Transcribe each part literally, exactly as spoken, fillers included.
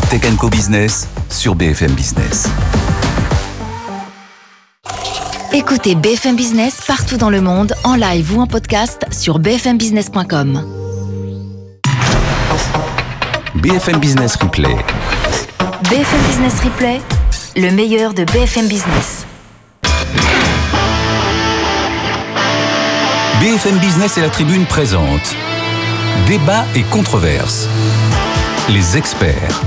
Tech and Co Business sur B F M Business. Écoutez B F M Business partout dans le monde, en live ou en podcast sur b f m business point com. B F M Business Replay. B F M Business Replay, le meilleur de B F M Business. B F M Business et la Tribune présentent Débat et controverses. Les experts.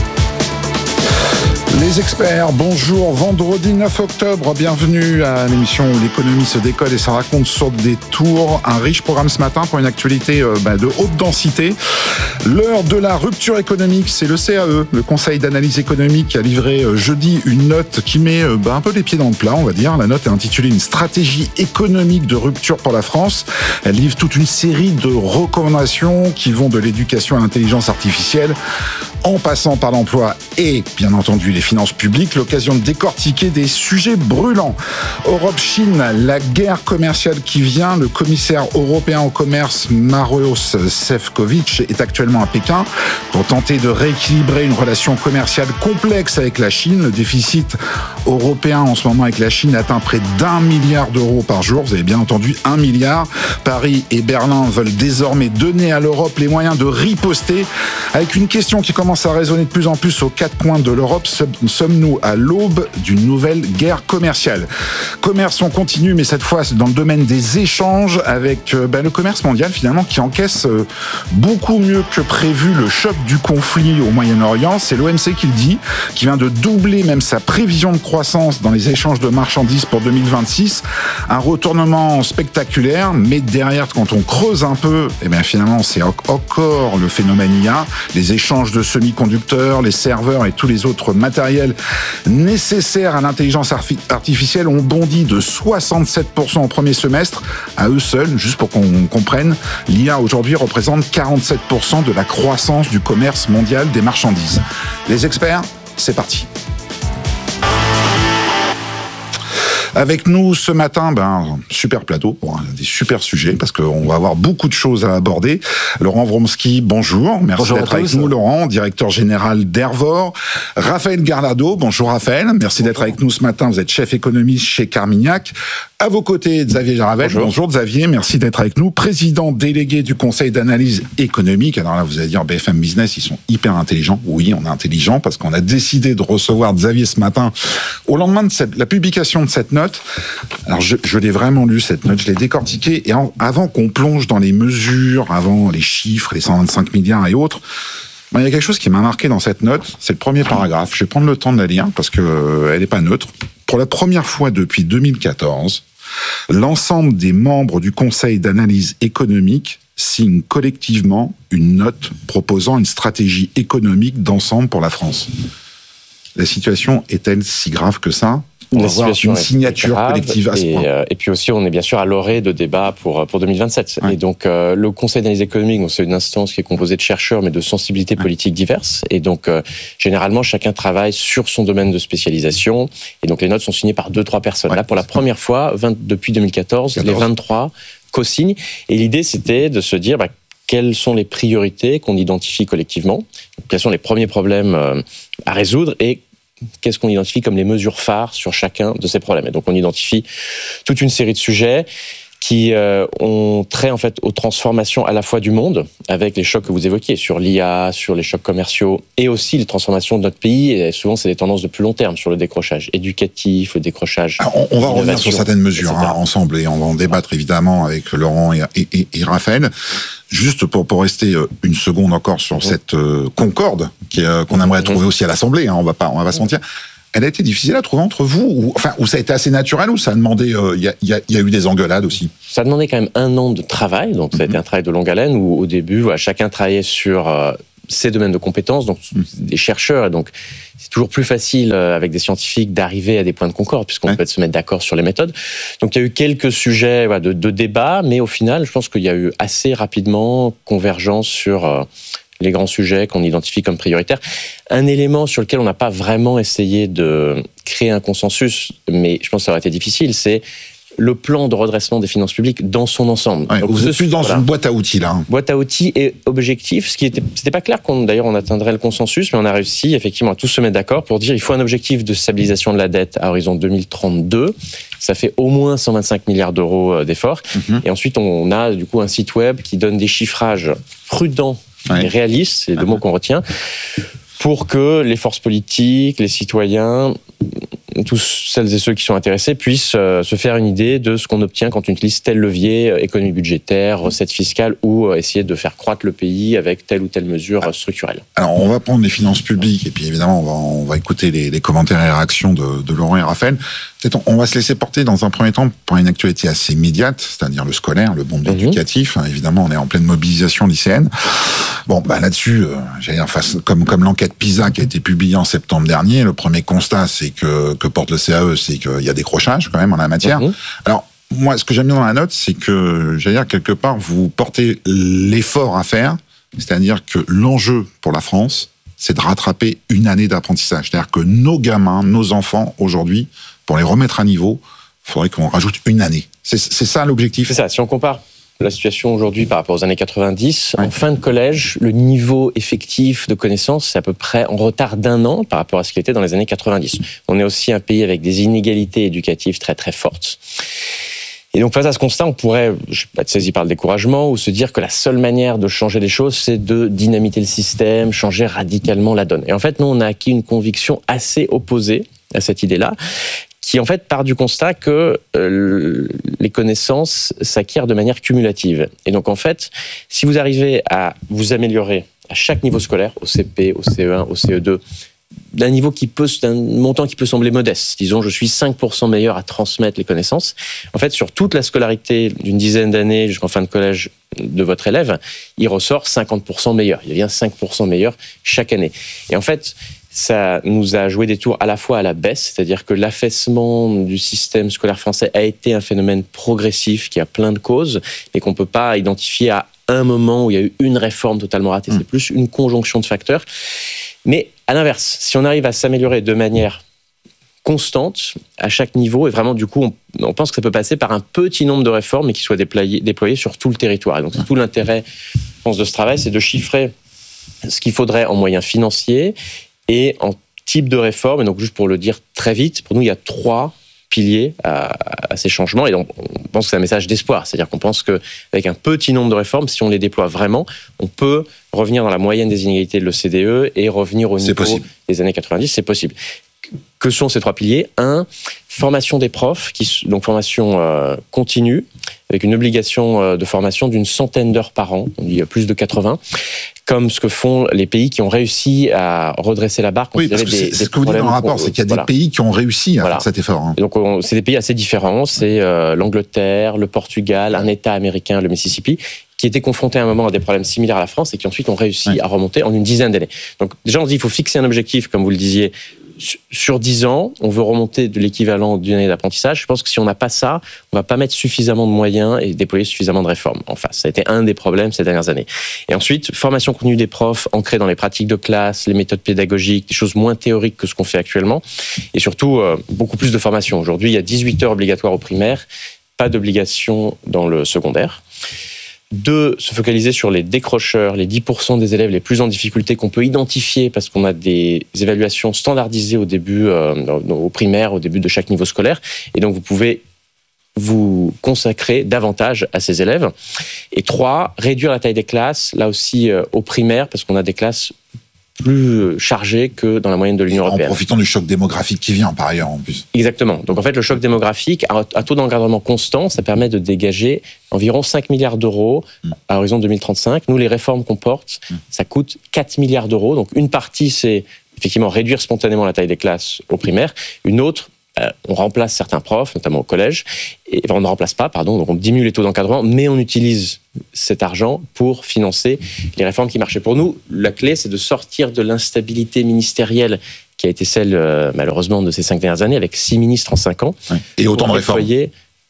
Les experts, bonjour, vendredi neuf octobre, bienvenue à l'émission où l'économie se décode et ça raconte sur des tours. Un riche programme ce matin pour une actualité euh, bah, de haute densité. L'heure de la rupture économique, c'est le C A E, le Conseil d'analyse économique, qui a livré euh, jeudi une note qui met euh, bah, un peu les pieds dans le plat, on va dire. La note est intitulée « Une stratégie économique de rupture pour la France ». Elle livre toute une série de recommandations qui vont de l'éducation à l'intelligence artificielle, en passant par l'emploi et, bien entendu, les finances publiques, l'occasion de décortiquer des sujets brûlants. Europe-Chine, la guerre commerciale qui vient. Le commissaire européen au commerce, Maroš Šefčovič, est actuellement à Pékin pour tenter de rééquilibrer une relation commerciale complexe avec la Chine. Le déficit européen en ce moment avec la Chine atteint près d'un milliard d'euros par jour. Vous avez bien entendu, un milliard. Paris et Berlin veulent désormais donner à l'Europe les moyens de riposter avec une question qui commence à résonner de plus en plus aux quatre coins de l'Europe. Sommes-nous à l'aube d'une nouvelle guerre commerciale ? Commerce, on continue, mais cette fois dans le domaine des échanges avec euh, ben, le commerce mondial finalement qui encaisse euh, beaucoup mieux que prévu le choc du conflit au Moyen-Orient. C'est l'O M C qui le dit, qui vient de doubler même sa prévision de croissance dans les échanges de marchandises pour deux mille vingt-six. Un retournement spectaculaire, mais derrière, quand on creuse un peu, eh bien finalement c'est encore le phénomène I A, les échanges de semi-conducteurs, les serveurs et tous les autres matériels nécessaires à l'intelligence artificielle ont bondi de soixante-sept pour cent au premier semestre. À eux seuls, juste pour qu'on comprenne, l'I A aujourd'hui représente quarante-sept pour cent de la croissance du commerce mondial des marchandises. Les experts, c'est parti. Avec nous ce matin, ben super plateau, bon, des super sujets parce qu'on va avoir beaucoup de choses à aborder. Laurent Wromski, bonjour, merci bonjour d'être avec nous. Laurent, directeur général d'Ervor. Raphaël Garlado, bonjour Raphaël, merci bonjour. D'être avec nous ce matin. Vous êtes chef économiste chez Carmignac. À vos côtés, Xavier Jaravel. Bonjour. Bonjour Xavier, merci d'être avec nous. Président délégué du Conseil d'analyse économique. Alors là, vous allez dire, B F M Business, ils sont hyper intelligents. Oui, on est intelligents parce qu'on a décidé de recevoir Xavier ce matin au lendemain de cette, la publication de cette note. Alors je, je l'ai vraiment lu cette note, je l'ai décortiquée. Et en, avant qu'on plonge dans les mesures, avant les chiffres, les cent vingt-cinq milliards et autres, ben, il y a quelque chose qui m'a marqué dans cette note. C'est le premier paragraphe. Je vais prendre le temps de la lire parce que euh, elle n'est pas neutre. Pour la première fois depuis deux mille quatorze, l'ensemble des membres du Conseil d'analyse économique signent collectivement une note proposant une stratégie économique d'ensemble pour la France. La situation est-elle si grave que ça ? On va voir une signature collective à ce point. Et, euh, et puis aussi, on est bien sûr à l'orée de débats pour, pour deux mille vingt-sept. Ouais. Et donc, euh, le Conseil d'analyse économique, donc, c'est une instance qui est composée de chercheurs, mais de sensibilités ouais. politiques diverses. Et donc, euh, généralement, chacun travaille sur son domaine de spécialisation. Et donc, les notes sont signées par deux, trois personnes. Ouais. Là, pour la première fois, vingt, depuis deux mille quatorze, quatorze. Les vingt-trois co-signent. Et l'idée, c'était de se dire... Bah, quelles sont les priorités qu'on identifie collectivement ? Quels sont les premiers problèmes euh, à résoudre ? Et qu'est-ce qu'on identifie comme les mesures phares sur chacun de ces problèmes ? Et donc, on identifie toute une série de sujets qui euh, ont trait en fait aux transformations à la fois du monde, avec les chocs que vous évoquiez, sur l'I A, sur les chocs commerciaux, et aussi les transformations de notre pays. Et souvent, c'est des tendances de plus long terme sur le décrochage éducatif, le décrochage. Alors, on, on va revenir sur certaines mesures hein, ensemble, et on va en débattre évidemment avec Laurent et, et, et, et Raphaël. Juste pour, pour rester une seconde encore sur mmh. cette euh, concorde qui, euh, qu'on aimerait mmh. trouver aussi à l'Assemblée, hein, on va pas, on va pas se mentir. Elle a été difficile à trouver entre vous, ou enfin, ou ça a été assez naturel, ou ça a demandé, il euh, y, a, y, a, y a eu des engueulades aussi. Ça a demandé quand même un an de travail, donc ça a mmh. été un travail de longue haleine où au début, voilà, chacun travaillait sur euh, ses domaines de compétences, donc mmh. des chercheurs, et donc c'est toujours plus facile euh, avec des scientifiques d'arriver à des points de concorde puisqu'on ouais. peut se mettre d'accord sur les méthodes. Donc il y a eu quelques sujets voilà, de, de débat, mais au final, je pense qu'il y a eu assez rapidement convergence sur euh, les grands sujets qu'on identifie comme prioritaires. Un élément sur lequel on n'a pas vraiment essayé de créer un consensus, mais je pense que ça aurait été difficile, c'est le plan de redressement des finances publiques dans son ensemble. Ouais, Donc, vous ce, êtes plus dans voilà, une boîte à outils là. Hein. Boîte à outils et objectif. Ce qui était, c'était pas clair qu'on d'ailleurs on atteindrait le consensus, mais on a réussi effectivement à tous se mettre d'accord pour dire il faut un objectif de stabilisation de la dette à horizon deux mille trente-deux. Ça fait au moins cent vingt-cinq milliards d'euros d'efforts. Mm-hmm. Et ensuite on a du coup un site web qui donne des chiffrages prudents ouais. et réalistes, c'est le mm-hmm. mot qu'on retient, pour que les forces politiques, les citoyens, tous celles et ceux qui sont intéressés puissent euh, se faire une idée de ce qu'on obtient quand on utilise tel levier, euh, économie budgétaire, recettes fiscales, ou euh, essayer de faire croître le pays avec telle ou telle mesure euh, structurelle. Alors, on va prendre les finances publiques, et puis évidemment, on va, on va écouter les, les commentaires et réactions de, de Laurent et Raphaël. Peut-être on va se laisser porter dans un premier temps par une actualité assez immédiate, c'est-à-dire le scolaire, le monde mmh. éducatif. Évidemment, on est en pleine mobilisation lycéenne. Bon, bah là-dessus, euh, j'allais dire, face, comme, comme l'enquête PISA qui a été publiée en septembre dernier, le premier constat, c'est que, que porte le C A E, c'est qu'il y a décrochage quand même en la matière. Mmh. Alors, moi, ce que j'aime bien dans la note, c'est que, j'allais dire, quelque part, vous portez l'effort à faire, c'est-à-dire que l'enjeu pour la France, c'est de rattraper une année d'apprentissage. C'est-à-dire que nos gamins, nos enfants, aujourd'hui, pour les remettre à niveau, il faudrait qu'on rajoute une année. C'est, c'est ça l'objectif. C'est ça. Si on compare la situation aujourd'hui par rapport aux années quatre-vingt-dix, ouais. en fin de collège, le niveau effectif de connaissances, c'est à peu près en retard d'un an par rapport à ce qu'il était dans les années quatre-vingt-dix. On est aussi un pays avec des inégalités éducatives très très fortes. Et donc face à ce constat, on pourrait, je sais pas, être saisi par le découragement ou se dire que la seule manière de changer les choses, c'est de dynamiter le système, changer radicalement la donne. Et en fait, nous, on a acquis une conviction assez opposée à cette idée-là, qui en fait part du constat que euh, les connaissances s'acquièrent de manière cumulative. Et donc en fait, si vous arrivez à vous améliorer à chaque niveau scolaire, au C P, au C E un, au C E deux, d'un niveau qui peut, d'un montant qui peut sembler modeste, disons je suis cinq pour cent meilleur à transmettre les connaissances, en fait sur toute la scolarité d'une dizaine d'années jusqu'en fin de collège de votre élève, il ressort cinquante pour cent meilleur, il devient cinq pour cent meilleur chaque année. Et en fait, ça nous a joué des tours à la fois à la baisse, c'est-à-dire que l'affaissement du système scolaire français a été un phénomène progressif qui a plein de causes et qu'on ne peut pas identifier à un moment où il y a eu une réforme totalement ratée. Mmh. C'est plus une conjonction de facteurs. Mais à l'inverse, si on arrive à s'améliorer de manière constante à chaque niveau, et vraiment du coup on, on pense que ça peut passer par un petit nombre de réformes mais qui soient déployées, déployées sur tout le territoire. Et donc c'est tout l'intérêt, je pense, de ce travail, c'est de chiffrer ce qu'il faudrait en moyens financiers et en type de réforme. Et donc juste pour le dire très vite, pour nous il y a trois piliers à, à ces changements, et donc on pense que c'est un message d'espoir, c'est-à-dire qu'on pense qu'avec un petit nombre de réformes, si on les déploie vraiment, on peut revenir dans la moyenne des inégalités de l'O C D E et revenir au niveau possible. Des années quatre-vingt-dix, c'est possible. Que sont ces trois piliers ? Un, formation des profs, qui, donc formation euh, continue, avec une obligation euh, de formation d'une centaine d'heures par an, on dit plus de quatre-vingts, comme ce que font les pays qui ont réussi à redresser la barre. Oui, parce que des, c'est, c'est ce que vous dites dans le rapport, c'est qu'il y a voilà. des pays qui ont réussi à voilà. faire cet effort. Hein. Et donc on, c'est des pays assez différents, c'est euh, l'Angleterre, le Portugal, un État américain, le Mississippi, qui étaient confrontés à un moment à des problèmes similaires à la France et qui ensuite ont réussi oui. à remonter en une dizaine d'années. Donc déjà on se dit qu'il faut fixer un objectif, comme vous le disiez, sur dix ans, on veut remonter de l'équivalent d'une année d'apprentissage. Je pense que si on n'a pas ça, on ne va pas mettre suffisamment de moyens et déployer suffisamment de réformes en face. Ça a été un des problèmes ces dernières années. Et ensuite, formation continue des profs, ancrée dans les pratiques de classe, les méthodes pédagogiques, des choses moins théoriques que ce qu'on fait actuellement. Et surtout, euh, beaucoup plus de formation. Aujourd'hui, il y a dix-huit heures obligatoires au primaire, pas d'obligation dans le secondaire. Deux, se focaliser sur les décrocheurs, les dix pour cent des élèves les plus en difficulté qu'on peut identifier parce qu'on a des évaluations standardisées au début, euh, au primaire, au début de chaque niveau scolaire. Et donc, vous pouvez vous consacrer davantage à ces élèves. Et trois, réduire la taille des classes, là aussi euh, au primaire, parce qu'on a des classes plus chargé que dans la moyenne de l'Union européenne. En profitant du choc démographique qui vient par ailleurs en plus. Exactement. Donc en fait le choc démographique, à taux d'encadrement constant, ça permet de dégager environ cinq milliards d'euros mmh. à horizon deux mille trente-cinq. Nous, les réformes qu'on porte, mmh. ça coûte quatre milliards d'euros. Donc une partie, c'est effectivement réduire spontanément la taille des classes au primaire. Une autre, Euh, on remplace certains profs, notamment au collège, et enfin, on ne remplace pas, pardon, donc on diminue les taux d'encadrement, mais on utilise cet argent pour financer les réformes qui marchaient. Pour nous, la clé, c'est de sortir de l'instabilité ministérielle qui a été celle, euh, malheureusement, de ces cinq dernières années, avec six ministres en cinq ans. Ouais. Et autant de réformes.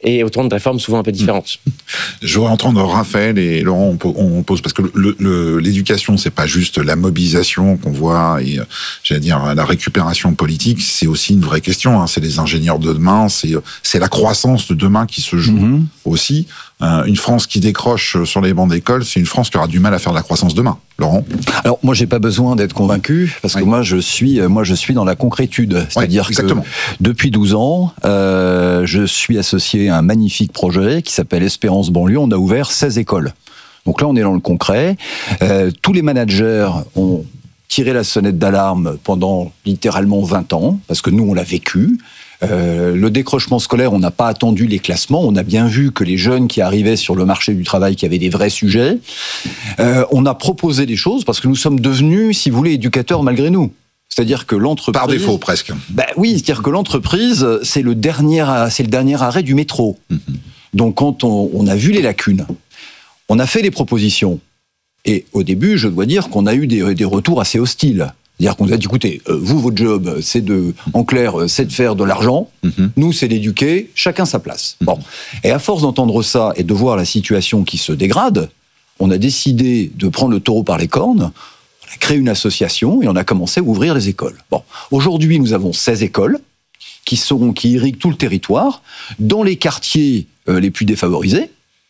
et autant de réformes souvent un peu différentes. Je voudrais entendre Raphaël et Laurent, on pose, parce que le, le, l'éducation, c'est pas juste la mobilisation qu'on voit et, j'allais dire, la récupération politique, c'est aussi une vraie question, hein. C'est les ingénieurs de demain, c'est, c'est la croissance de demain qui se joue mmh. aussi. Euh, une France qui décroche sur les bancs d'école, c'est une France qui aura du mal à faire de la croissance demain. Laurent ? Alors, moi, j'ai pas besoin d'être convaincu, parce oui. que moi, je suis, moi, je suis dans la concrétude. C'est-à-dire oui, que depuis douze ans, euh, je suis associé à un magnifique projet qui s'appelle Espérance Banlieue. On a ouvert seize écoles. Donc là, on est dans le concret. Euh, tous les managers ont tiré la sonnette d'alarme pendant littéralement vingt ans, parce que nous, on l'a vécu. Euh, le décrochement scolaire, on n'a pas attendu les classements, on a bien vu que les jeunes qui arrivaient sur le marché du travail, qui avaient des vrais sujets, euh, on a proposé des choses parce que nous sommes devenus, si vous voulez, éducateurs malgré nous. C'est-à-dire que l'entreprise... Par défaut, presque. Ben oui, c'est-à-dire que l'entreprise, c'est le dernier, c'est le dernier arrêt du métro. Mm-hmm. Donc quand on, on a vu les lacunes, on a fait des propositions. Et au début, je dois dire qu'on a eu des, des retours assez hostiles. C'est-à-dire qu'on nous a dit, écoutez, euh, vous, votre job, c'est de, en clair, c'est de faire de l'argent. Mm-hmm. Nous, c'est d'éduquer, chacun sa place. Mm-hmm. Bon. Et à force d'entendre ça et de voir la situation qui se dégrade, on a décidé de prendre le taureau par les cornes, on a créé une association et on a commencé à ouvrir les écoles. Bon. Aujourd'hui, nous avons seize écoles qui sont, qui irriguent tout le territoire, dans les quartiers euh, les plus défavorisés.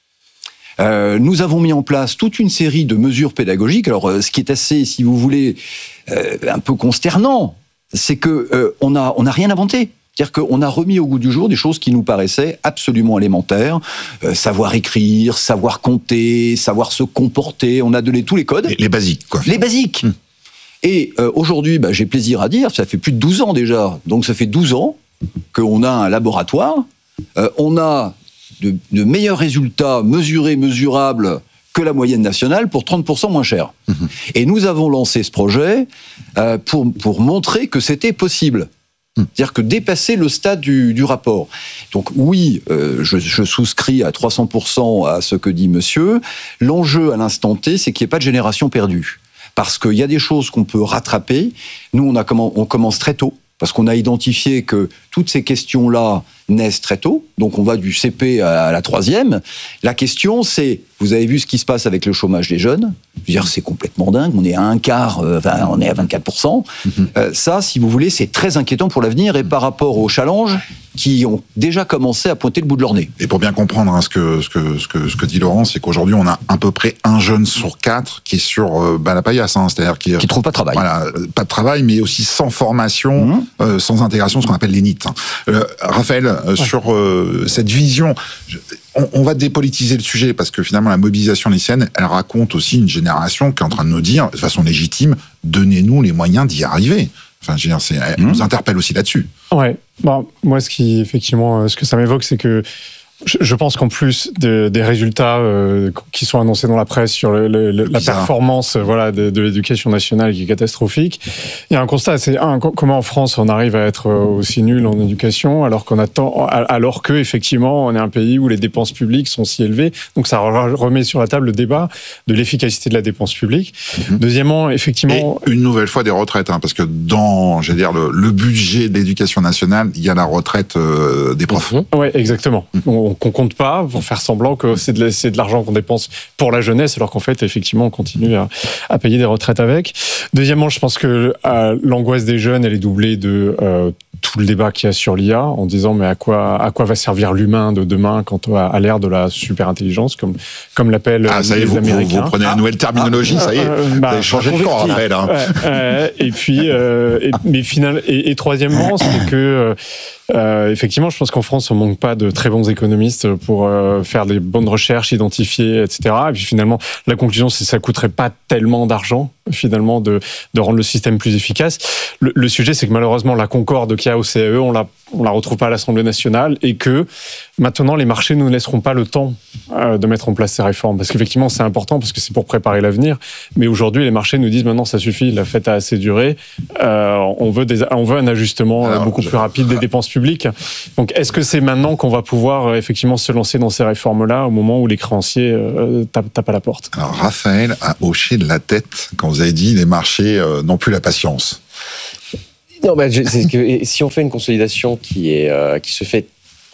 Euh, nous avons mis en place toute une série de mesures pédagogiques. Alors, euh, ce qui est assez, si vous voulez, euh, un peu consternant, c'est que euh, on a on n'a rien inventé. C'est-à-dire qu'on a remis au goût du jour des choses qui nous paraissaient absolument élémentaires. Euh, savoir écrire, savoir compter, savoir se comporter. On a donné tous les codes. Les, les basiques, quoi. Les basiques. Hum. Et euh, aujourd'hui, bah, j'ai plaisir à dire, ça fait plus de douze ans déjà. Donc ça fait douze ans qu'on a un laboratoire. Euh, on a De, de meilleurs résultats mesurés, mesurables que la moyenne nationale pour trente pour cent moins cher. Mmh. Et nous avons lancé ce projet euh, pour, pour montrer que c'était possible. Mmh. C'est-à-dire que dépasser le stade du, du rapport. Donc oui, euh, je, je souscris à trois cents pour cent à ce que dit monsieur. L'enjeu à l'instant T, c'est qu'il n'y ait pas de génération perdue. Parce qu'il y a des choses qu'on peut rattraper. Nous, on, a, on commence très tôt. Parce qu'on a identifié que toutes ces questions-là naissent très tôt, donc on va du C P à la troisième. La question, c'est, vous avez vu ce qui se passe avec le chômage des jeunes ? Je veux dire, c'est complètement dingue, on est à un quart, euh, enfin, on est à vingt-quatre pour cent. Mm-hmm. Euh, ça, si vous voulez, c'est très inquiétant pour l'avenir et par rapport aux challenges qui ont déjà commencé à pointer le bout de leur nez. Et pour bien comprendre hein, ce, que, ce, que, ce, que, ce que dit Laurent, c'est qu'aujourd'hui, on a à peu près un jeune sur quatre qui est sur euh, bah, la paillasse, hein, c'est-à-dire qui ne trouve pas de travail. Voilà, pas de travail, mais aussi sans formation, mmh. euh, sans intégration, ce qu'on appelle les N I T. Euh, Raphaël, euh, ouais. sur euh, cette vision, je, on, on va dépolitiser le sujet parce que finalement, la mobilisation lycéenne, elle raconte aussi une génération qui est en train de nous dire, de façon légitime, donnez-nous les moyens d'y arriver. Enfin, je veux dire, c'est, elle mmh. nous interpelle aussi là-dessus. Ouais. Bon, moi, ce qui, effectivement, ce que ça m'évoque, c'est que je, je pense qu'en plus de, des résultats euh, qui sont annoncés dans la presse sur le, le, le, la performance, euh, voilà, de, de l'éducation nationale qui est catastrophique, il y a un constat. C'est un, comment en France on arrive à être aussi nul en éducation, alors qu'on attend, alors que effectivement, on est un pays où les dépenses publiques sont si élevées. Donc, ça remet sur la table le débat de l'efficacité de la dépense publique. Mmh. Deuxièmement, effectivement, et une nouvelle fois des retraites, hein, parce que dans, j'allais dire, le, le budget de l'éducation nationale, il y a la retraite euh, des profs. Mmh. Ouais, exactement. Mmh. On, qu'on compte pas pour faire semblant que c'est de, c'est de l'argent qu'on dépense pour la jeunesse, alors qu'en fait, effectivement, on continue à, à payer des retraites avec. Deuxièmement, je pense que euh, l'angoisse des jeunes, elle est doublée de euh, tout le débat qu'il y a sur l'I A, en disant mais à quoi, à quoi va servir l'humain de demain quand à, à l'ère de la super-intelligence, comme, comme l'appellent ah, ça y est, les vous, Américains. Vous, vous prenez la nouvelle terminologie, ah, ça y est, euh, bah, vous avez changé de camp, Raphaël. Hein. Ouais, euh, et puis, euh, et, mais finalement, et, et troisièmement, c'est que Euh, effectivement, je pense qu'en France, on manque pas de très bons économistes pour euh, faire des bonnes recherches, identifier, et cetera. Et puis finalement, la conclusion, c'est que ça coûterait pas tellement d'argent, finalement, de, de rendre le système plus efficace. Le, le sujet, c'est que malheureusement, la concorde qu'il y a au C A E, on la, on la retrouve pas à l'Assemblée nationale, et que maintenant, les marchés ne nous laisseront pas le temps euh, de mettre en place ces réformes. Parce qu'effectivement, c'est important, parce que c'est pour préparer l'avenir. Mais aujourd'hui, les marchés nous disent maintenant, ça suffit, la fête a assez duré. Euh, on veut des, on veut un ajustement Alors, beaucoup je... plus rapide des dépenses public. Donc, est-ce que c'est maintenant qu'on va pouvoir euh, effectivement se lancer dans ces réformes-là au moment où les créanciers euh, tapent, tapent à la porte ? Alors, Raphaël a hoché de la tête quand vous avez dit les marchés euh, n'ont plus la patience. Non, bah, c'est que si on fait une consolidation qui est euh, qui se fait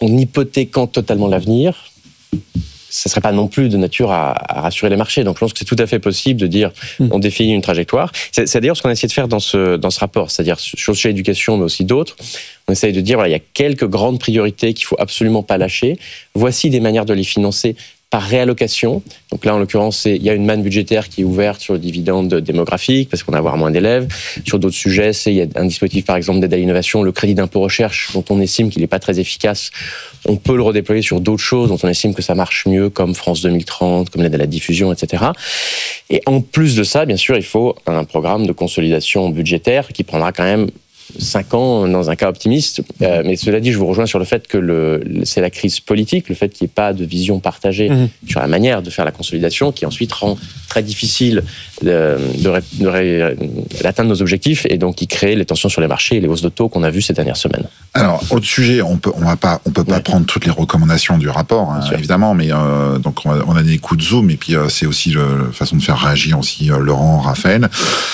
en hypothéquant totalement l'avenir, ça ne serait pas non plus de nature à, à rassurer les marchés. Donc je pense que c'est tout à fait possible de dire mmh. on définit une trajectoire. C'est, c'est d'ailleurs ce qu'on a essayé de faire dans ce, dans ce rapport, c'est-à-dire sur l'éducation, mais aussi d'autres. On essaye de dire voilà, il y a quelques grandes priorités qu'il ne faut absolument pas lâcher. Voici des manières de les financer par réallocation. Donc là, en l'occurrence, c'est, il y a une manne budgétaire qui est ouverte sur le dividende démographique, parce qu'on va avoir moins d'élèves. Sur d'autres sujets, c'est, il y a un dispositif, par exemple, d'aide à l'innovation, le crédit d'impôt recherche, dont on estime qu'il n'est pas très efficace. On peut le redéployer sur d'autres choses, dont on estime que ça marche mieux, comme France deux mille trente, comme l'aide à la diffusion, et cetera. Et en plus de ça, bien sûr, il faut un programme de consolidation budgétaire qui prendra quand même cinq ans dans un cas optimiste. Euh, mais cela dit, je vous rejoins sur le fait que le, c'est la crise politique, le fait qu'il n'y ait pas de vision partagée mmh. sur la manière de faire la consolidation, qui ensuite rend très difficile de, de, de, de, d'atteindre nos objectifs et donc qui crée les tensions sur les marchés et les hausses de taux qu'on a vues ces dernières semaines. Alors, autre sujet, on peut, on va pas, on peut pas ouais. prendre toutes les recommandations du rapport, hein, évidemment, mais euh, donc on a, on a des coups de zoom et puis euh, c'est aussi le, la façon de faire réagir aussi euh, Laurent, Raphaël.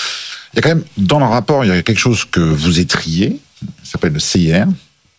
Il y a quand même, dans le rapport, il y a quelque chose que vous étriez, ça s'appelle le C I R.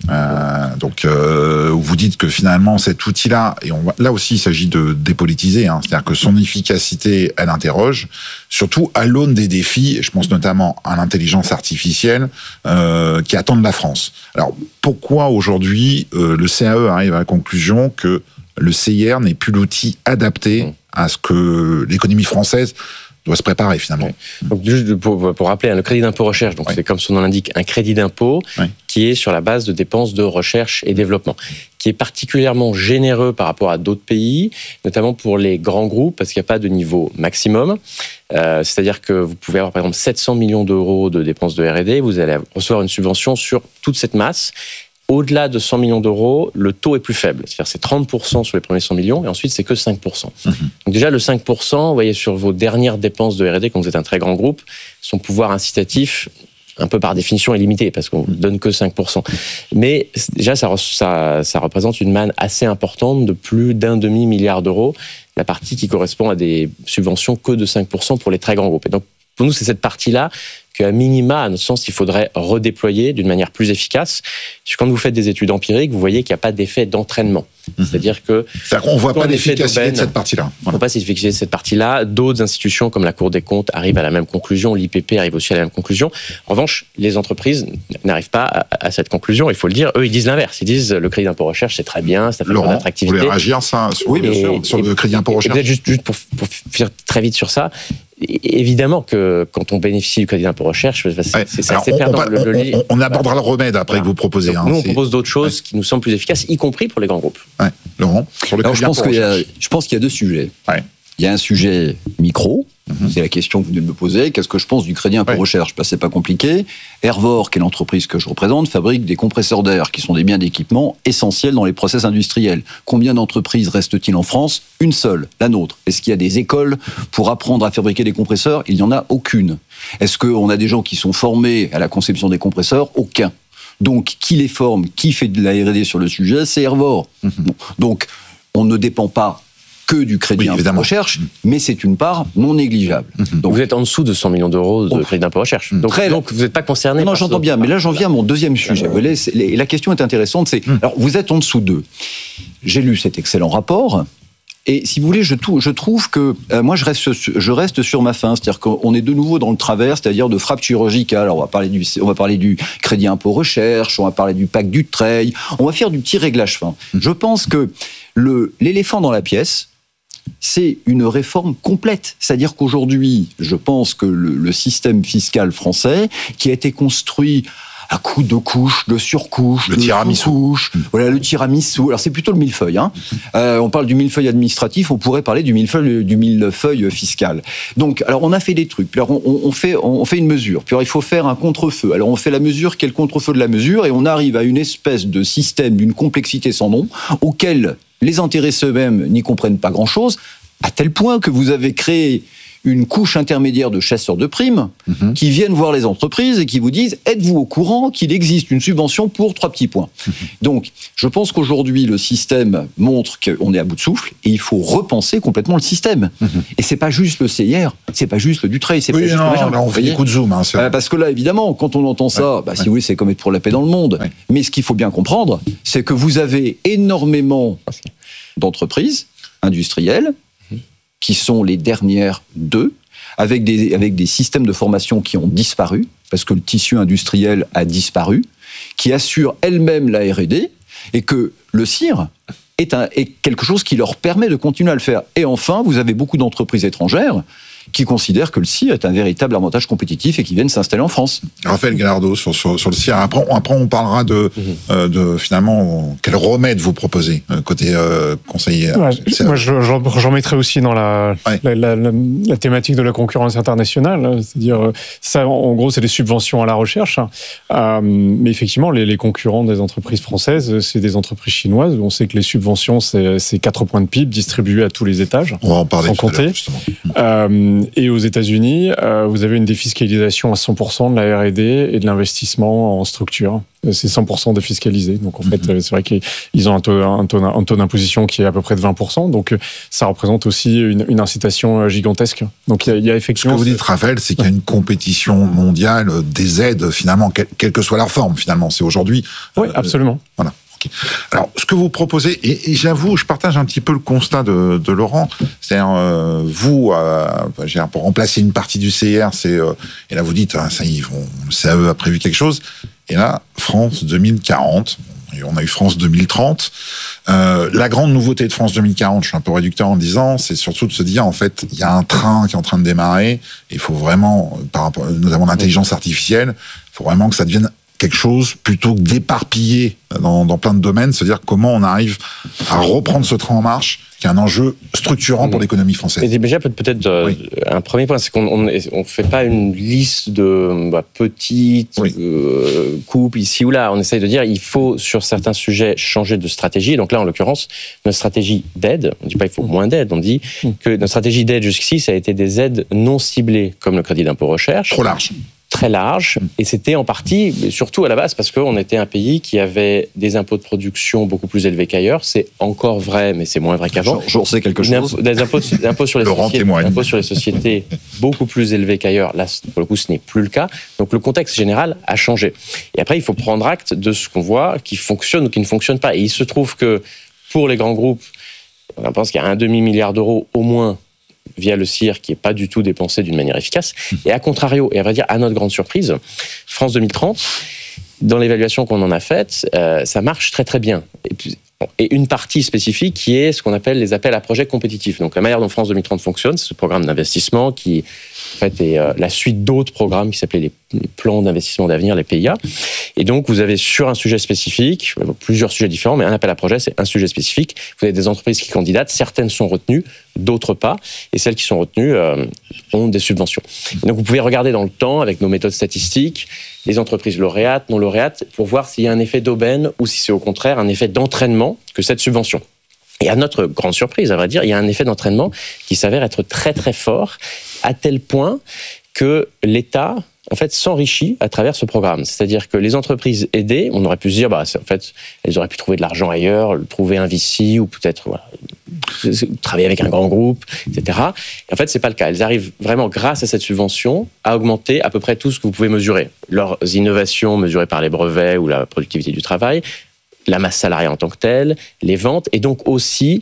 Euh, donc, euh, vous dites que finalement, cet outil-là, et on, là aussi, il s'agit de dépolitiser, hein, c'est-à-dire que son efficacité, elle interroge, surtout à l'aune des défis, et je pense notamment à l'intelligence artificielle, euh, qui attendent la France. Alors, pourquoi aujourd'hui, euh, le C A E arrive à la conclusion que le C I R n'est plus l'outil adapté à ce que l'économie française doit se préparer finalement. Oui. Donc juste pour, pour rappeler, hein, le crédit d'impôt recherche, donc oui. c'est comme son nom l'indique, un crédit d'impôt oui. qui est sur la base de dépenses de recherche et développement, qui est particulièrement généreux par rapport à d'autres pays, notamment pour les grands groupes, parce qu'il n'y a pas de niveau maximum. Euh, c'est-à-dire que vous pouvez avoir par exemple sept cents millions d'euros de dépenses de R et D, vous allez recevoir une subvention sur toute cette masse. Au-delà de cent millions d'euros, le taux est plus faible. C'est-à-dire c'est trente pour cent sur les premiers cent millions et ensuite c'est que cinq pour cent. Mmh. Donc déjà le cinq pour cent, vous voyez sur vos dernières dépenses de R et D, quand vous êtes un très grand groupe, son pouvoir incitatif, un peu par définition, est limité parce qu'on ne donne que cinq pour cent. Mais déjà ça, ça, ça représente une manne assez importante de plus d'un demi-milliard d'euros, la partie qui correspond à des subventions que de cinq pour cent pour les très grands groupes. Et donc pour nous c'est cette partie-là qu'à minima, à notre sens, il faudrait redéployer d'une manière plus efficace. Quand vous faites des études empiriques, vous voyez qu'il n'y a pas d'effet d'entraînement. Mmh. C'est-à-dire que... C'est-à-dire qu'on ne voit pas l'efficacité de cette partie-là. Voilà. On ne voit pas l'efficacité de cette partie-là. D'autres institutions, comme la Cour des comptes, arrivent à la même conclusion. L'I P P arrive aussi à la même conclusion. En revanche, les entreprises n'arrivent pas à, à cette conclusion. Il faut le dire. Eux, ils disent l'inverse. Ils disent le crédit d'impôt recherche, c'est très bien, ça fait Laurent, de l'attractivité. Vous voulez réagir ça, sur, oui, bien et, sûr, sur et, le crédit d'impôt recherche? Peut-être juste, juste pour, pour faire très vite sur ça. Évidemment que quand on bénéficie du crédit d'impôt recherche, c'est, ouais. c'est, c'est assez perdant. On, le, le, on, on abordera le remède après voilà. que vous proposez. Donc, hein, nous, on c'est... propose d'autres choses ouais. qui nous semblent plus efficaces, y compris pour les grands groupes. Ouais. Laurent, sur le Alors, crédit je pense d'impôt qu'il y a, recherche. je pense qu'il y a deux sujets. Ouais. Il y a un sujet micro, mm-hmm. c'est la question que vous venez de me poser. Qu'est-ce que je pense du crédit impôt ouais. recherche? Ben, c'est pas compliqué. Hervor, qui est l'entreprise que je représente, fabrique des compresseurs d'air, qui sont des biens d'équipement essentiels dans les process industriels. Combien d'entreprises restent-ils en France? Une seule, la nôtre. Est-ce qu'il y a des écoles pour apprendre à fabriquer des compresseurs? Il n'y en a aucune. Est-ce qu'on a des gens qui sont formés à la conception des compresseurs? Aucun. Donc, qui les forme? Qui fait de la R et D sur le sujet? C'est Hervor. Mm-hmm. Bon. Donc, on ne dépend pas que du crédit oui, d'impôt recherche, mais c'est une part non négligeable. Mmh. Donc vous êtes en dessous de cent millions d'euros de crédit d'impôt recherche. Donc, très, donc vous n'êtes pas concerné. Non, non j'entends bien, mais là j'en viens à mon deuxième sujet. Vous voyez, la question est intéressante. C'est, mmh. alors vous êtes en dessous d'eux. J'ai lu cet excellent rapport. Et si vous voulez, je, je trouve que euh, moi je reste, je reste sur ma faim, c'est-à-dire qu'on est de nouveau dans le travers, c'est-à-dire de frappe chirurgicale. Alors on va parler du, on va parler du crédit impôt recherche, on va parler du pacte Dutreil, on va faire du petit réglage fin. Mmh. Je pense que le, l'éléphant dans la pièce, c'est une réforme complète. C'est-à-dire qu'aujourd'hui, je pense que le, le système fiscal français, qui a été construit à coups de couches, de surcouches, le de tiramisu. Couches, voilà, le tiramisu. Alors c'est plutôt le millefeuille. Hein. Euh, on parle du millefeuille administratif, on pourrait parler du millefeuille, du millefeuille fiscal. Donc, alors on a fait des trucs. Puis alors on, on fait, on fait une mesure. Puis alors il faut faire un contre-feu. Alors on fait la mesure, quel contre-feu de la mesure, et on arrive à une espèce de système d'une complexité sans nom, auquel les intéressés eux-mêmes n'y comprennent pas grand-chose, à tel point que vous avez créé une couche intermédiaire de chasseurs de primes Mmh. qui viennent voir les entreprises et qui vous disent « Êtes-vous au courant qu'il existe une subvention pour trois petits points ?» Mmh. Donc, je pense qu'aujourd'hui, le système montre qu'on est à bout de souffle et il faut repenser complètement le système. Mmh. Et c'est pas juste le C I R, c'est pas juste le Dutreil, c'est oui, pas juste non, le machin. là, on fait des coups de zoom. Hein, euh, parce que là, évidemment, quand on entend ça, ouais, bah, si ouais. vous voulez, c'est comme être pour la paix dans le monde. Ouais. Mais ce qu'il faut bien comprendre, c'est que vous avez énormément d'entreprises industrielles qui sont les dernières d'eux, avec des, avec des systèmes de formation qui ont disparu, parce que le tissu industriel a disparu, qui assurent elles-mêmes la R et D, et que le C I R est, un, est quelque chose qui leur permet de continuer à le faire. Et enfin, vous avez beaucoup d'entreprises étrangères qui considèrent que le C I R est un véritable avantage compétitif et qui viennent s'installer en France. Raphaël Gallardo, sur, sur, sur le C I R. Après, après, on parlera de, mmh. euh, de finalement, quel remède vous proposez, côté euh, conseiller. Ouais, moi, je, j'en, j'en mettrais aussi dans la, ouais. la, la, la, la thématique de la concurrence internationale. C'est-à-dire, ça, en gros, c'est des subventions à la recherche. Euh, mais effectivement, les, les concurrents des entreprises françaises, c'est des entreprises chinoises. On sait que les subventions, c'est, c'est quatre points de P I B distribués à tous les étages. On va en parler sans compter. Euh, Et aux États-Unis, euh, vous avez une défiscalisation à cent pour cent de la R et D et de l'investissement en structure. C'est cent pour cent défiscalisé. Donc en fait, mmh. c'est vrai qu'ils ont un taux, un, taux, un taux d'imposition qui est à peu près de vingt pour cent. Donc ça représente aussi une, une incitation gigantesque. Donc il y a, il y a effectivement... Ce que vous dites, Raphaël, c'est qu'il y a une compétition mondiale des aides, finalement, quelle, quelle que soit leur forme, finalement. C'est aujourd'hui... Oui, euh, absolument. Voilà. Alors, ce que vous proposez, et, et j'avoue, je partage un petit peu le constat de, de Laurent, c'est-à-dire, euh, vous, euh, pour remplacer une partie du C I R, c'est, euh, et là vous dites, ah, ça y est, le C A E a prévu quelque chose, et là, France deux mille quarante, et on a eu France deux mille trente, euh, la grande nouveauté de France deux mille quarante, je suis un peu réducteur en disant, c'est surtout de se dire, en fait, il y a un train qui est en train de démarrer, et il faut vraiment, par rapport, nous avons l'intelligence artificielle, il faut vraiment que ça devienne quelque chose plutôt que d'éparpiller dans, dans plein de domaines, c'est-à-dire comment on arrive à reprendre ce train en marche, qui est un enjeu structurant pour l'économie française. Et déjà, peut-être euh, oui. un premier point, c'est qu'on ne fait pas une liste de bah, petites oui. euh, coupes ici ou là. On essaye de dire il faut, sur certains sujets, changer de stratégie. Donc là, en l'occurrence, notre stratégie d'aide, on ne dit pas il faut moins d'aide, on dit que notre stratégie d'aide jusqu'ici, ça a été des aides non ciblées, comme le crédit d'impôt recherche. Trop large. Très large, et c'était en partie, surtout à la base, parce qu'on était un pays qui avait des impôts de production beaucoup plus élevés qu'ailleurs. C'est encore vrai, mais c'est moins vrai qu'avant. J'en sais quelque chose. Des impôts, des impôts, sur les sociétés, des impôts sur les sociétés beaucoup plus élevés qu'ailleurs. Là, pour le coup, ce n'est plus le cas. Donc le contexte général a changé. Et après, il faut prendre acte de ce qu'on voit qui fonctionne ou qui ne fonctionne pas. Et il se trouve que pour les grands groupes, on pense qu'il y a un demi-milliard d'euros au moins via le C I R qui n'est pas du tout dépensé d'une manière efficace. Et à contrario, et à vrai dire, à notre grande surprise, France deux mille trente, dans l'évaluation qu'on en a faite, euh, ça marche très très bien. Et, puis, et une partie spécifique qui est ce qu'on appelle les appels à projets compétitifs. Donc la manière dont France deux mille trente fonctionne, c'est ce programme d'investissement qui en fait est euh, la suite d'autres programmes qui s'appelaient les, les plans d'investissement d'avenir, les P I A. Et donc vous avez sur un sujet spécifique, plusieurs sujets différents, mais un appel à projet, c'est un sujet spécifique. Vous avez des entreprises qui candidatent, certaines sont retenues, d'autres pas, et celles qui sont retenues euh, ont des subventions. Et donc vous pouvez regarder dans le temps, avec nos méthodes statistiques, les entreprises lauréates, non lauréates, pour voir s'il y a un effet d'aubaine ou si c'est au contraire un effet d'entraînement que cette subvention. Et à notre grande surprise, à vrai dire, il y a un effet d'entraînement qui s'avère être très très fort, à tel point que l'État en fait, s'enrichit à travers ce programme. C'est-à-dire que les entreprises aidées, on aurait pu se dire, bah, en fait, elles auraient pu trouver de l'argent ailleurs, trouver un V C ou peut-être voilà, travailler avec un grand groupe, et cetera. Et en fait, c'est pas le cas. Elles arrivent vraiment, grâce à cette subvention, à augmenter à peu près tout ce que vous pouvez mesurer. Leurs innovations mesurées par les brevets ou la productivité du travail, la masse salariale en tant que telle, les ventes, et donc aussi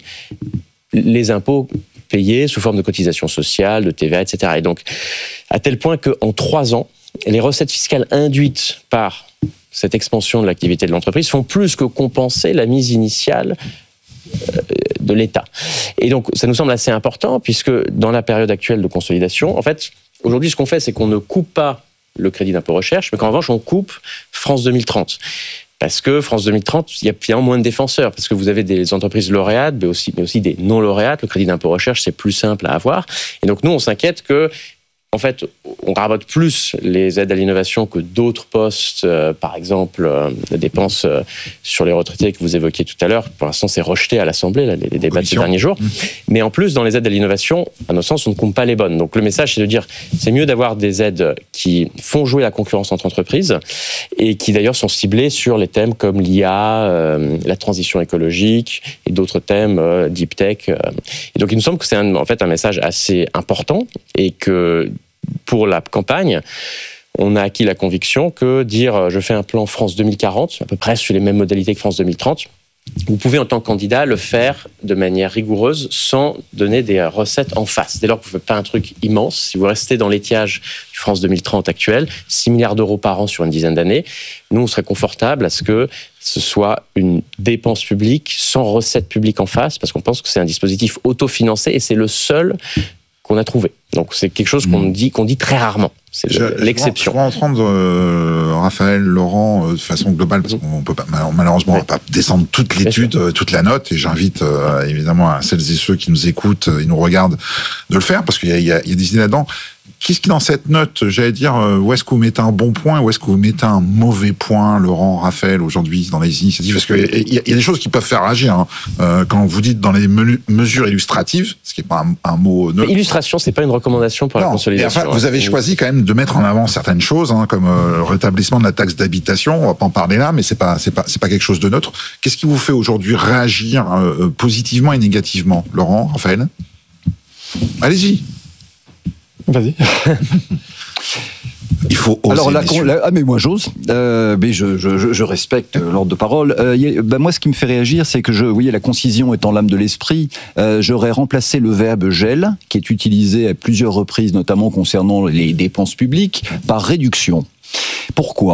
les impôts payés sous forme de cotisations sociales, de T V A, et cetera. Et donc, à tel point qu'en trois ans, les recettes fiscales induites par cette expansion de l'activité de l'entreprise font plus que compenser la mise initiale de l'État. Et donc, ça nous semble assez important, puisque dans la période actuelle de consolidation, en fait, aujourd'hui, ce qu'on fait, c'est qu'on ne coupe pas le crédit d'impôt recherche, mais qu'en revanche, on coupe France deux mille trente. Parce que France deux mille trente, il y a finalement moins de défenseurs, parce que vous avez des entreprises lauréates, mais aussi, mais aussi des non-lauréates. Le crédit d'impôt recherche, c'est plus simple à avoir. Et donc, nous, on s'inquiète que, en fait, on rabote plus les aides à l'innovation que d'autres postes, euh, par exemple, euh, les dépenses euh, sur les retraités que vous évoquiez tout à l'heure. Pour l'instant, c'est rejeté à l'Assemblée, là, les, les débats de ces derniers jours. Mmh. Mais en plus, dans les aides à l'innovation, à notre sens, on ne compte pas les bonnes. Donc le message, c'est de dire, c'est mieux d'avoir des aides qui font jouer la concurrence entre entreprises et qui d'ailleurs sont ciblées sur les thèmes comme l'I A, euh, la transition écologique et d'autres thèmes, euh, deep tech. Euh. Et donc il nous semble que c'est un, en fait un message assez important et que pour la campagne, on a acquis la conviction que dire je fais un plan France deux mille quarante, à peu près sur les mêmes modalités que France deux mille trente, vous pouvez en tant que candidat le faire de manière rigoureuse sans donner des recettes en face. Dès lors que vous ne faites pas un truc immense, si vous restez dans l'étiage du France deux mille trente actuel, six milliards d'euros par an sur une dizaine d'années, nous on serait confortable à ce que ce soit une dépense publique sans recettes publiques en face, parce qu'on pense que c'est un dispositif autofinancé et c'est le seul qu'on a trouvé. Donc c'est quelque chose qu'on dit, qu'on dit très rarement. C'est je, l'exception. Je vais entendre euh, Raphaël, Laurent, euh, de façon globale, parce qu'on peut pas, malheureusement, oui. on va pas descendre toute l'étude, euh, toute la note, et j'invite euh, évidemment à celles et ceux qui nous écoutent et nous regardent de le faire, parce qu'il y a, il y a, il y a des idées là-dedans. Qu'est-ce qui, dans cette note, j'allais dire, où est-ce que vous mettez un bon point, où est-ce que vous mettez un mauvais point, Laurent, Raphaël, aujourd'hui, dans les initiatives? Parce qu'il y, y a des choses qui peuvent faire réagir. Hein. Euh, quand vous dites dans les menu- mesures illustratives, ce qui n'est pas un, un mot neutre. Illustration, c'est pas une recommandation pour non, la consolidation. Enfin, vous avez choisi quand même de mettre en avant certaines choses, hein, comme euh, le rétablissement de la taxe d'habitation. On va pas en parler là, mais c'est pas, c'est pas, c'est pas quelque chose de neutre. Qu'est-ce qui vous fait aujourd'hui réagir euh, positivement et négativement, Laurent, Raphaël? Allez-y. Vas-y. Il faut oser. Alors, la, la, ah, mais moi j'ose, euh, mais je, je, je respecte l'ordre de parole. Euh, y a, ben moi, ce qui me fait réagir, c'est que je, vous voyez, la concision étant l'âme de l'esprit, euh, j'aurais remplacé le verbe gel, qui est utilisé à plusieurs reprises, notamment concernant les dépenses publiques, par réduction. Pourquoi ?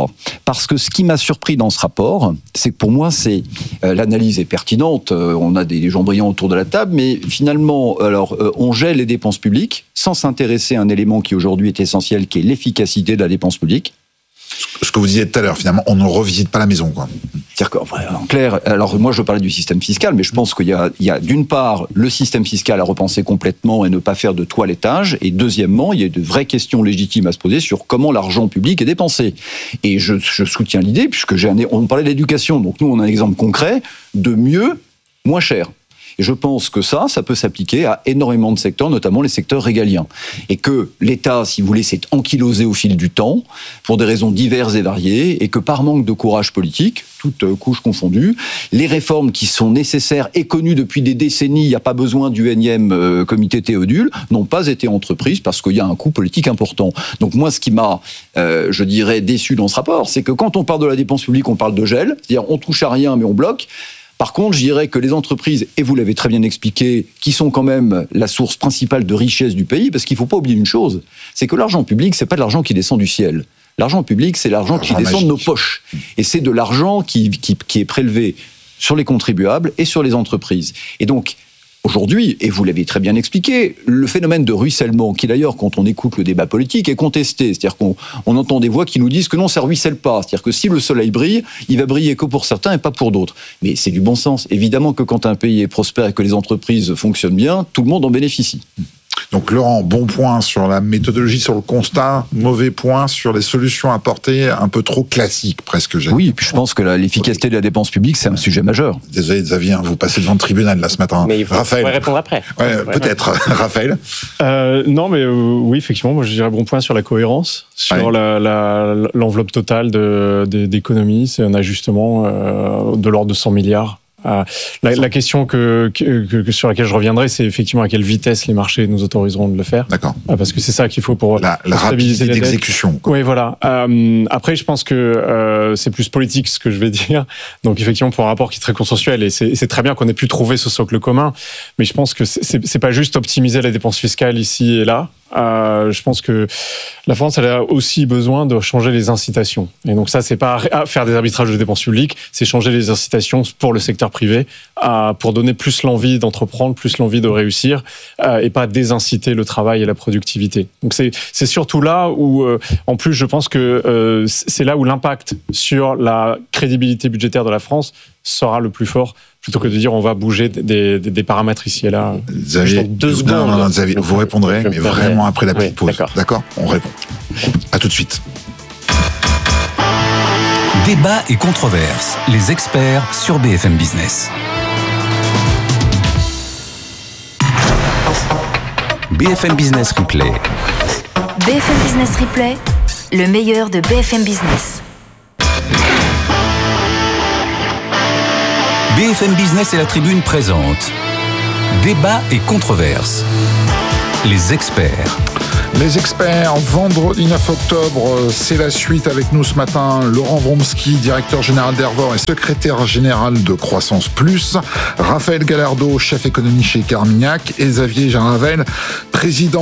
Parce que ce qui m'a surpris dans ce rapport, c'est que pour moi, c'est euh, l'analyse est pertinente. Euh, on a des, des gens brillants autour de la table, mais finalement, alors euh, on gèle les dépenses publiques sans s'intéresser à un élément qui aujourd'hui est essentiel, qui est l'efficacité de la dépense publique. Ce que vous disiez tout à l'heure, finalement, on ne revisite pas la maison, quoi. C'est-à-dire qu'en clair, alors moi je parlais du système fiscal, mais je pense qu'il y a, il y a d'une part le système fiscal à repenser complètement et ne pas faire de toilettage, et deuxièmement, il y a de vraies questions légitimes à se poser sur comment l'argent public est dépensé. Et je, je soutiens l'idée, puisque j'ai un, on parlait d'éducation, donc nous on a un exemple concret de mieux, moins cher. Et je pense que ça, ça peut s'appliquer à énormément de secteurs, notamment les secteurs régaliens. Et que l'État, si vous voulez, s'est ankylosé au fil du temps, pour des raisons diverses et variées, et que par manque de courage politique, toutes couches confondues, les réformes qui sont nécessaires et connues depuis des décennies, il n'y a pas besoin du énième euh, comité Théodule, n'ont pas été entreprises parce qu'il y a un coût politique important. Donc moi, ce qui m'a, euh, je dirais, déçu dans ce rapport, c'est que quand on parle de la dépense publique, on parle de gel, c'est-à-dire on touche à rien mais on bloque. Par contre, je dirais que les entreprises, et vous l'avez très bien expliqué, qui sont quand même la source principale de richesse du pays, parce qu'il ne faut pas oublier une chose, c'est que l'argent public, ce n'est pas de l'argent qui descend du ciel. L'argent public, c'est l'argent, l'argent qui descend magique. de nos poches. Et c'est de l'argent qui, qui, qui est prélevé sur les contribuables et sur les entreprises. Et donc, aujourd'hui, et vous l'avez très bien expliqué, le phénomène de ruissellement, qui d'ailleurs, quand on écoute le débat politique, est contesté. C'est-à-dire qu'on on entend des voix qui nous disent que non, ça ruisselle pas. C'est-à-dire que si le soleil brille, il va briller que pour certains et pas pour d'autres. Mais c'est du bon sens. Évidemment que quand un pays est prospère et que les entreprises fonctionnent bien, tout le monde en bénéficie. Donc Laurent, bon point sur la méthodologie, sur le constat, mauvais point sur les solutions apportées, un peu trop classiques presque. Oui, et puis je pense que la, l'efficacité de la dépense publique, c'est un sujet majeur. Désolé Xavier, vous passez devant le tribunal là ce matin. Mais il faut, Raphaël. répondre après. Ouais, ouais, peut-être. Raphaël. Euh, non, mais euh, oui, effectivement, moi je dirais bon point sur la cohérence, sur ouais. la, la, l'enveloppe totale de, de, d'économie, c'est un ajustement euh, de l'ordre de cent milliards. Euh, la, la question que, que, que sur laquelle je reviendrai, c'est effectivement à quelle vitesse les marchés nous autoriseront de le faire. D'accord. Euh, parce que c'est ça qu'il faut pour la, la stabiliser rapidité d'exécution. Oui, voilà. Euh, après, je pense que euh, c'est plus politique ce que je vais dire. Donc, effectivement, pour un rapport qui est très consensuel, et c'est, c'est très bien qu'on ait pu trouver ce socle commun. Mais je pense que c'est, c'est, c'est pas juste optimiser la dépense fiscale ici et là. Euh, je pense que la France, elle a aussi besoin de changer les incitations. Et donc ça, c'est pas faire des arbitrages de dépenses publiques, c'est changer les incitations pour le secteur privé, euh, pour donner plus l'envie d'entreprendre, plus l'envie de réussir, euh, et pas désinciter le travail et la productivité. Donc c'est c'est surtout là où, euh, en plus, je pense que euh, c'est là où l'impact sur la crédibilité budgétaire de la France sera le plus fort, plutôt que de dire on va bouger des, des, des paramètres ici et là. Xavier, deux secondes. Non, non, Xavier, vous répondrez, mais vraiment après la petite oui, pause. D'accord. D'accord ? On répond. À tout de suite. Débat et controverse. Les experts sur B F M Business. B F M Business Replay. B F M Business Replay, le meilleur de B F M Business. B F M Business et la Tribune présente Débat et controverse. Les experts. Les experts, vendredi neuf octobre, c'est la suite avec nous ce matin. Laurent Wromski, directeur général d'Hervor et secrétaire général de Croissance Plus. Raphaël Gallardo, chef économie chez Carmignac. Et Xavier Jarravel, président